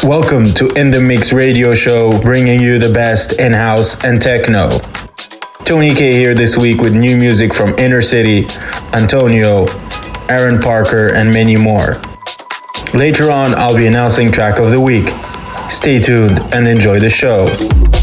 Welcome to In The Mix radio show, bringing you the best in house and techno. Tony K here this week with new music from Inner City, Antonio, Aaron Parker, and many more. Later on, I'll be announcing track of the week. Stay tuned and enjoy the show.